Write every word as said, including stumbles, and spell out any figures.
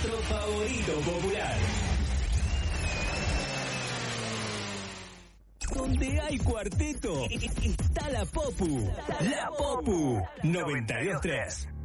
nuestro favorito popular. Donde hay cuarteto, está la Popu. La Popu noventa y dos tres.